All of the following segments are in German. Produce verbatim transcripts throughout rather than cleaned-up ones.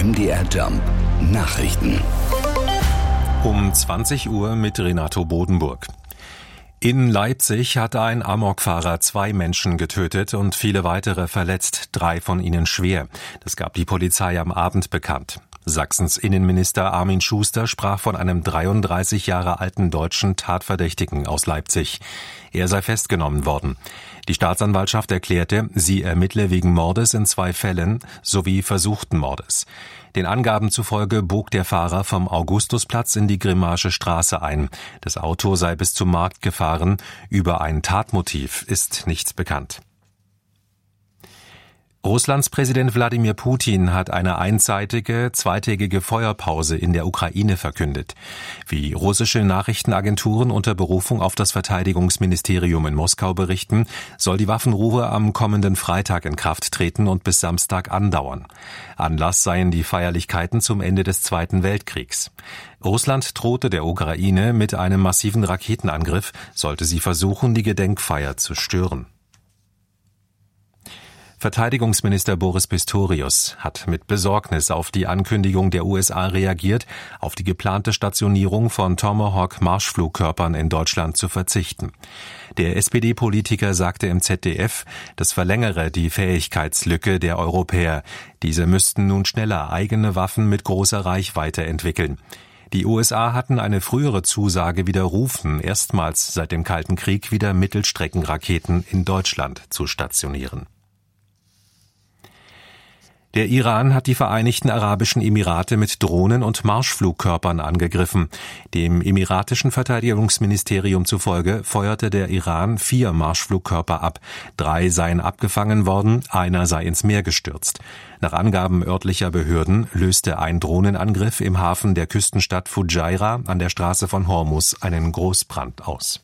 M D R Jump Nachrichten. Um zwanzig Uhr mit Renato Bodenburg. In Leipzig hat ein Amokfahrer zwei Menschen getötet und viele weitere verletzt, drei von ihnen schwer. Das gab die Polizei am Abend bekannt. Sachsens Innenminister Armin Schuster sprach von einem dreiunddreißig Jahre alten deutschen Tatverdächtigen aus Leipzig. Er sei festgenommen worden. Die Staatsanwaltschaft erklärte, sie ermittle wegen Mordes in zwei Fällen sowie versuchten Mordes. Den Angaben zufolge bog der Fahrer vom Augustusplatz in die Grimmaische Straße ein. Das Auto sei bis zum Markt gefahren. Über ein Tatmotiv ist nichts bekannt. Russlands Präsident Wladimir Putin hat eine einseitige, zweitägige Feuerpause in der Ukraine verkündet. Wie russische Nachrichtenagenturen unter Berufung auf das Verteidigungsministerium in Moskau berichten, soll die Waffenruhe am kommenden Freitag in Kraft treten und bis Samstag andauern. Anlass seien die Feierlichkeiten zum Ende des Zweiten Weltkriegs. Russland drohte der Ukraine mit einem massiven Raketenangriff, sollte sie versuchen, die Gedenkfeier zu stören. Verteidigungsminister Boris Pistorius hat mit Besorgnis auf die Ankündigung der U S A reagiert, auf die geplante Stationierung von Tomahawk-Marschflugkörpern in Deutschland zu verzichten. Der S P D-Politiker sagte im Z D F, das verlängere die Fähigkeitslücke der Europäer. Diese müssten nun schneller eigene Waffen mit großer Reichweite entwickeln. Die U S A hatten eine frühere Zusage widerrufen, erstmals seit dem Kalten Krieg wieder Mittelstreckenraketen in Deutschland zu stationieren. Der Iran hat die Vereinigten Arabischen Emirate mit Drohnen und Marschflugkörpern angegriffen. Dem emiratischen Verteidigungsministerium zufolge feuerte der Iran vier Marschflugkörper ab. Drei seien abgefangen worden, einer sei ins Meer gestürzt. Nach Angaben örtlicher Behörden löste ein Drohnenangriff im Hafen der Küstenstadt Fujairah an der Straße von Hormuz einen Großbrand aus.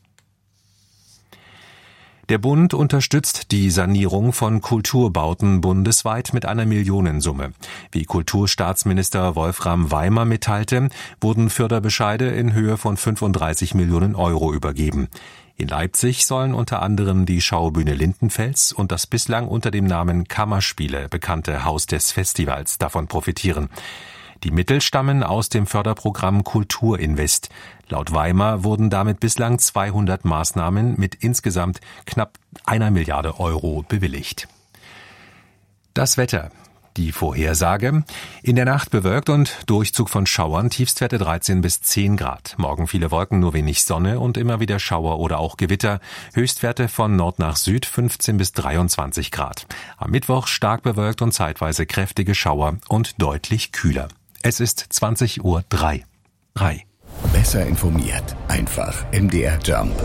Der Bund unterstützt die Sanierung von Kulturbauten bundesweit mit einer Millionensumme. Wie Kulturstaatsminister Wolfram Weimer mitteilte, wurden Förderbescheide in Höhe von fünfunddreißig Millionen Euro übergeben. In Leipzig sollen unter anderem die Schaubühne Lindenfels und das bislang unter dem Namen Kammerspiele bekannte Haus des Festivals davon profitieren. Die Mittel stammen aus dem Förderprogramm Kulturinvest. Laut Weimer wurden damit bislang zweihundert Maßnahmen mit insgesamt knapp einer Milliarde Euro bewilligt. Das Wetter. Die Vorhersage. In der Nacht bewölkt und Durchzug von Schauern, Tiefstwerte dreizehn bis zehn Grad. Morgen viele Wolken, nur wenig Sonne und immer wieder Schauer oder auch Gewitter. Höchstwerte von Nord nach Süd fünfzehn bis dreiundzwanzig Grad. Am Mittwoch stark bewölkt und zeitweise kräftige Schauer und deutlich kühler. Es ist zwanzig Uhr drei. drei. Besser informiert. Einfach M D R Jump.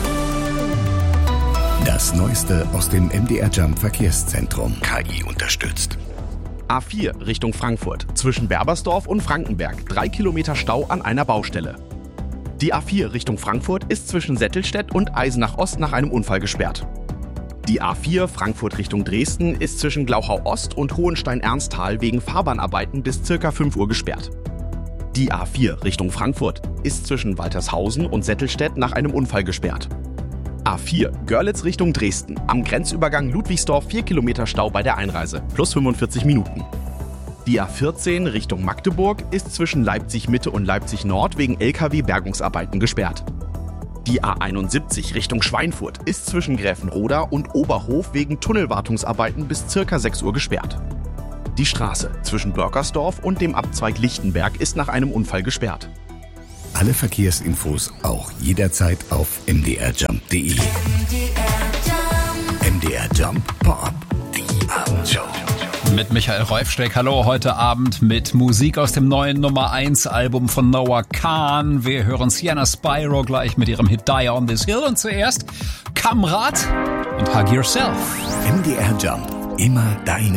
Das Neueste aus dem M D R Jump Verkehrszentrum. K I unterstützt. A vier Richtung Frankfurt. Zwischen Berbersdorf und Frankenberg. Drei Kilometer Stau an einer Baustelle. Die A vier Richtung Frankfurt ist zwischen Settelstedt und Eisenach Ost nach einem Unfall gesperrt. Die A vier Frankfurt Richtung Dresden ist zwischen Glauchau Ost und Hohenstein-Ernsthal wegen Fahrbahnarbeiten bis circa fünf Uhr gesperrt. Die A vier Richtung Frankfurt ist zwischen Waltershausen und Settelstedt nach einem Unfall gesperrt. A vier Görlitz Richtung Dresden. Am Grenzübergang Ludwigsdorf vier Kilometer Stau bei der Einreise, plus fünfundvierzig Minuten. Die A vierzehn Richtung Magdeburg ist zwischen Leipzig Mitte und Leipzig Nord wegen L K W-Bergungsarbeiten gesperrt. Die A einundsiebzig Richtung Schweinfurt ist zwischen Gräfenroda und Oberhof wegen Tunnelwartungsarbeiten bis circa sechs Uhr gesperrt. Die Straße zwischen Börkersdorf und dem Abzweig Lichtenberg ist nach einem Unfall gesperrt. Alle Verkehrsinfos auch jederzeit auf m d r jump punkt d e. M D R Jump Pop, die Abendshow. Mit Michael Reufsteck. Hallo, heute Abend mit Musik aus dem neuen Nummer eins Album von Noah Kahan. Wir hören Sienna Spyro gleich mit ihrem Hit Die on This Hill. Und zuerst Kamrat und Hug Yourself. M D R Jump, immer deine